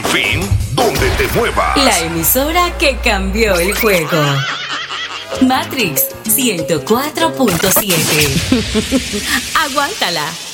fin, donde te muevas. La emisora que cambió el juego. Matrix 104.7. Aguántala.